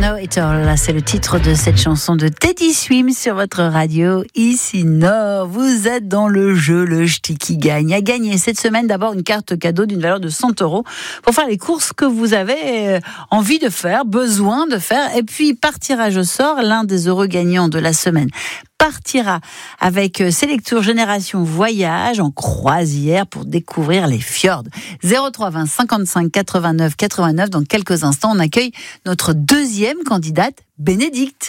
Know It All, c'est le titre de cette chanson de Teddy Swims sur votre radio ici Nord. Vous êtes dans le jeu Le Ch'ti qui gagne. À gagner cette semaine d'abord une carte cadeau d'une valeur de 100 € pour faire les courses que vous avez envie de faire, besoin de faire. Et puis par tirage au sort, l'un des heureux gagnants de la semaine partira avec Selectour Génération Voyage en croisière pour découvrir les fjords. 03 20 55 89 89. Dans quelques instants, on accueille notre deuxième candidate, Bénédicte.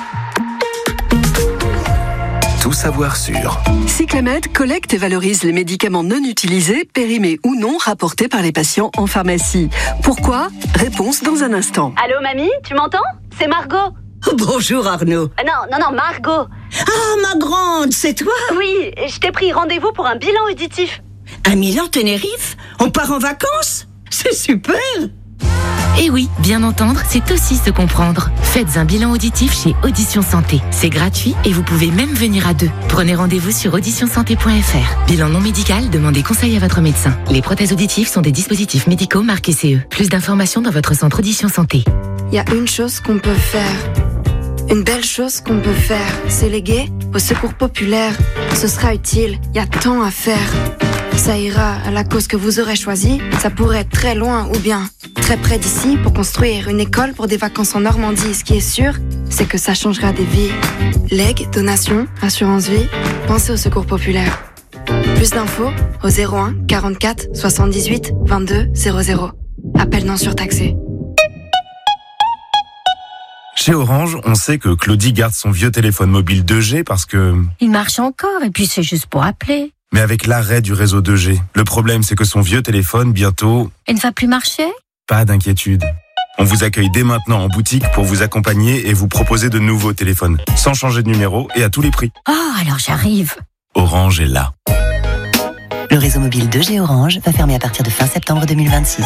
Tout savoir sur Cyclamed collecte et valorise les médicaments non utilisés, périmés ou non, rapportés par les patients en pharmacie. Pourquoi ? Réponse dans un instant. Allô mamie, tu m'entends ? C'est Margot. Bonjour Arnaud. Non, Margot. Ah, ma grande, c'est toi ? Oui, je t'ai pris rendez-vous pour un bilan auditif. À Milan-Tenerife ? On part en vacances ? C'est super ! Et oui, bien entendre, c'est aussi se comprendre. Faites un bilan auditif chez Audition Santé. C'est gratuit et vous pouvez même venir à deux. Prenez rendez-vous sur auditionsanté.fr. Bilan non médical, demandez conseil à votre médecin. Les prothèses auditives sont des dispositifs médicaux marqués CE. Plus d'informations dans votre centre Audition Santé. Il y a une chose qu'on peut faire. Une belle chose qu'on peut faire, c'est léguer au secours populaire. Ce sera utile, il y a tant à faire. Ça ira à la cause que vous aurez choisie. Ça pourrait être très loin ou bien très près d'ici pour construire une école pour des vacances en Normandie. Ce qui est sûr, c'est que ça changera des vies. Legs, donations, assurance vie, pensez au secours populaire. Plus d'infos au 01 44 78 22 00. Appel non surtaxé. Chez Orange, on sait que Claudie garde son vieux téléphone mobile 2G parce que... Il marche encore et puis c'est juste pour appeler. Mais avec l'arrêt du réseau 2G, le problème c'est que son vieux téléphone, bientôt... Il ne va plus marcher ? Pas d'inquiétude. On vous accueille dès maintenant en boutique pour vous accompagner et vous proposer de nouveaux téléphones, sans changer de numéro et à tous les prix. Oh, alors j'arrive. Orange est là. Le réseau mobile 2G Orange va fermer à partir de fin septembre 2026.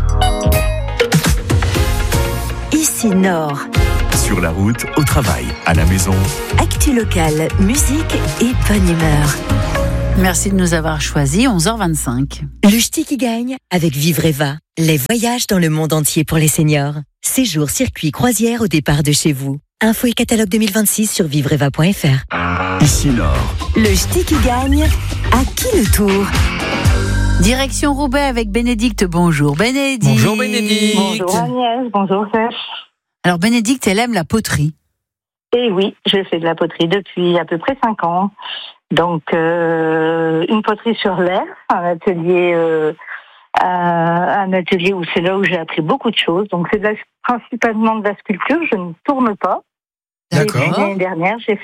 Ici Nord. Sur la route, au travail, à la maison. Actu locale, musique et bonne humeur. Merci de nous avoir choisis, 11h25. Le Ch'ti qui gagne avec Vivreva. Les voyages dans le monde entier pour les seniors. Séjour, circuit, croisière au départ de chez vous. Info et catalogue 2026 sur vivreva.fr. Ici Nord. Le Ch'ti qui gagne, à qui le tour ? Direction Roubaix avec Bénédicte. Bonjour Bénédicte. Bonjour Bénédicte. Bonjour Agnès, bonjour Serge. Alors Bénédicte, elle aime la poterie. Et oui, je fais de la poterie depuis à peu près 5 ans. Donc une poterie sur l'air, un atelier où c'est là où j'ai appris beaucoup de choses. Donc c'est principalement de la sculpture, je ne tourne pas. D'accord. Et puis, l'année dernière, j'ai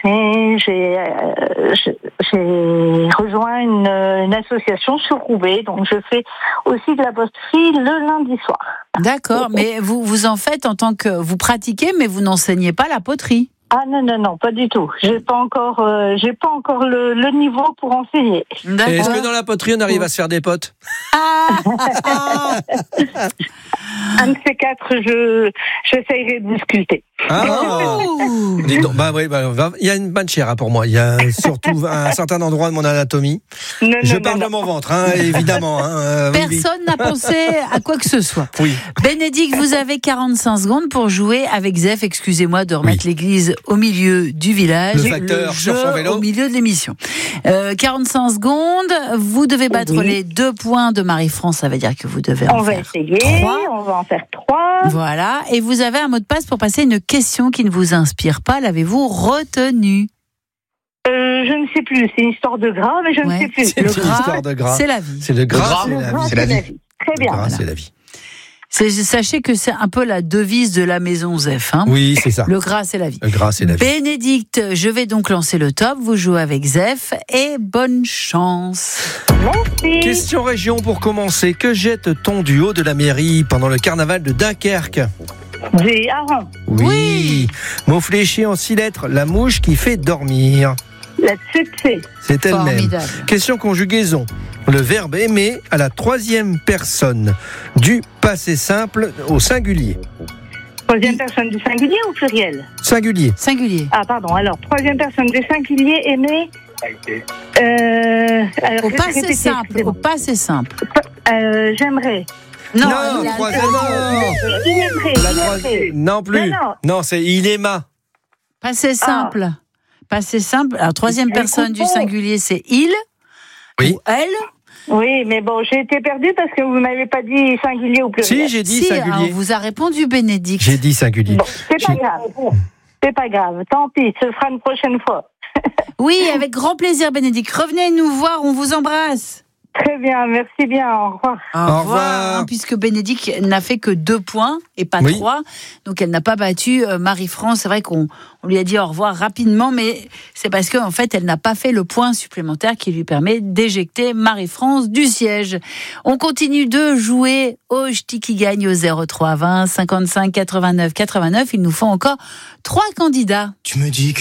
rejoint une association sur Roubaix, donc je fais aussi de la poterie le lundi soir. D'accord, mais vous en faites en tant que vous pratiquez, mais vous n'enseignez pas la poterie. Ah non, pas du tout. J'ai pas encore le niveau pour enseigner. Et est-ce que dans la poterie, on arrive à se faire des potes ? Un de ces 4, j'essayerai de sculpter. Dis donc, il y a une bonne chair pour moi. Il y a surtout un certain endroit de mon anatomie. Je parle de mon ventre, évidemment. Personne n'a pensé à quoi que ce soit. Oui. Bénédicte, vous avez 45 secondes pour jouer avec Zef. Excusez-moi de remettre l'église au milieu du village. Le facteur sur son vélo. Au milieu de l'émission. 45 secondes. Vous devez battre les 2 points de Marie-France. Ça veut dire que vous devez en faire 3. On va en faire 3. Voilà. Et vous avez un mot de passe pour passer une question qui ne vous inspire pas. L'avez-vous retenue ? Je ne sais plus. C'est une histoire de gras, mais je ne sais plus. C'est une histoire de gras. C'est la vie. C'est le gras, c'est la vie. Très bien. Le gras, c'est la vie. Sachez que c'est un peu la devise de la maison Zef. Oui, c'est ça. Le gras, c'est la vie. Le gras, c'est la vie. Bénédicte, je vais donc lancer le top. Vous jouez avec Zef et bonne chance. Merci. Question région pour commencer. Que jette-t-on du haut de la mairie pendant le carnaval de Dunkerque ? Des harengs. Oui. Mot fléché en 6 lettres. La mouche qui fait dormir. La succès. C'est elle-même. Formidable. Question conjugaison. Le verbe aimer à la 3e personne du passé simple au singulier. 3e personne du singulier ou pluriel ? Singulier. Singulier. Ah pardon, alors 3e personne du singulier, aimer. Au passé simple. J'aimerais. Non, non plus. Non, c'est il aima. Passé simple. Passé simple. Alors, troisième personne du singulier, c'est il ou elle. Oui, mais bon, j'ai été perdue parce que vous n'avez pas dit singulier ou pluriel. Si, j'ai dit singulier. On vous a répondu, Bénédicte. J'ai dit singulier. Bon, c'est pas grave. C'est pas grave. Tant pis, ce sera une prochaine fois. Oui, avec grand plaisir, Bénédicte. Revenez nous voir, on vous embrasse. Très bien, merci bien, au revoir. Au revoir. Puisque Bénédicte n'a fait que 2 points et pas 3, donc elle n'a pas battu Marie-France. C'est vrai qu'on lui a dit au revoir rapidement, mais c'est parce qu'en fait, elle n'a pas fait le point supplémentaire qui lui permet d'éjecter Marie-France du siège. On continue de jouer au Ch'ti qui gagne au 03 20 55 89 89. Il nous faut encore 3 candidats. Tu me dis que